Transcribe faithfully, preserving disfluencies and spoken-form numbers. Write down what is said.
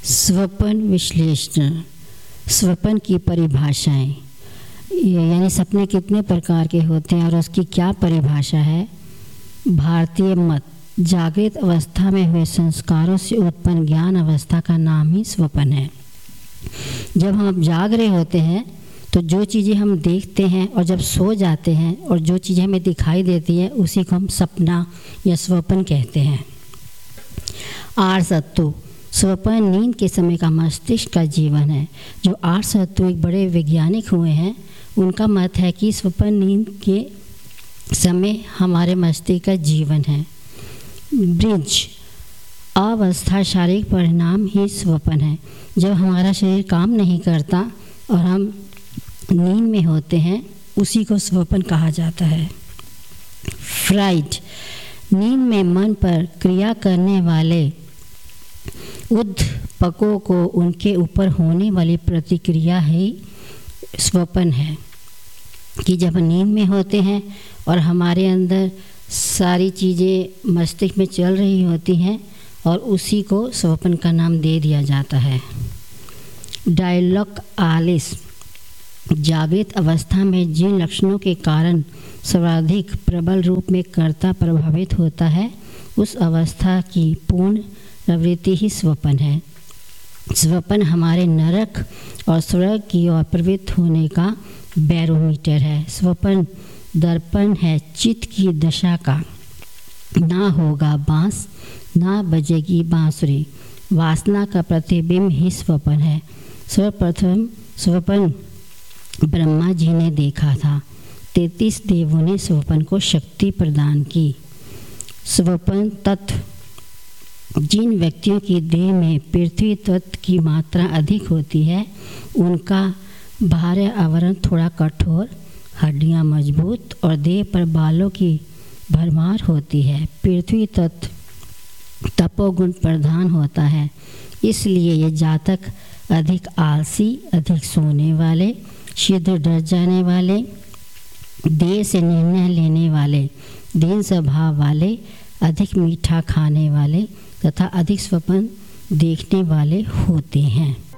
स्वप्न विश्लेषण। स्वप्न की परिभाषाएं, यानी सपने कितने प्रकार के होते हैं और उसकी क्या परिभाषा है। भारतीय मत, जागृत अवस्था में हुए संस्कारों से उत्पन्न ज्ञान अवस्था का नाम ही स्वप्न है। जब हम जाग रहे होते हैं तो जो चीज़ें हम देखते हैं और जब सो जाते हैं और जो चीज़ें हमें दिखाई देती हैं उसी को हम सपना या स्वप्न कहते हैं। आर सत्तू, स्वप्न नींद के समय का मस्तिष्क का जीवन है। जो आर सत्तू एक बड़े वैज्ञानिक हुए हैं, उनका मत है कि स्वप्न नींद के समय हमारे मस्तिष्क का जीवन है। ब्रिज, अवस्था शारीरिक परिणाम ही स्वप्न है। जब हमारा शरीर काम नहीं करता और हम नींद में होते हैं उसी को स्वप्न कहा जाता है। फ्राइड, नींद में मन पर क्रिया करने वाले उद्दीपकों को उनके ऊपर होने वाली प्रतिक्रिया ही स्वप्न है। कि जब नींद में होते हैं और हमारे अंदर सारी चीज़ें मस्तिष्क में चल रही होती हैं और उसी को स्वप्न का नाम दे दिया जाता है। डायलॉग आलिस, जागृत अवस्था में जिन लक्षणों के कारण सर्वाधिक प्रबल रूप में कर्ता प्रभावित होता है उस अवस्था की पूर्ण प्रवृत्ति ही स्वप्न है। स्वप्न हमारे नरक और स्वर्ग की ओर प्रवृत्त होने का बैरोमीटर है। स्वप्न दर्पण है चित्त की दशा का। ना होगा बांस, ना बजेगी बांसुरी, वासना का प्रतिबिंब ही स्वप्न है। सर्वप्रथम स्वप्न ब्रह्मा जी ने देखा था। तैंतीस देवों ने स्वप्न को शक्ति प्रदान की। स्वप्न तत्व, जिन व्यक्तियों की देह में पृथ्वी तत्व की मात्रा अधिक होती है उनका बाह्य आवरण थोड़ा कठोर, हड्डियां मजबूत और देह पर बालों की भरमार होती है। पृथ्वी तत्व तपोगुण प्रधान होता है, इसलिए ये जातक अधिक आलसी, अधिक सोने वाले, शीघ्र डर जाने वाले, देर से निर्णय लेने वाले, दीन स्वभाव वाले, अधिक मीठा खाने वाले तथा अधिक स्वप्न देखने वाले होते हैं।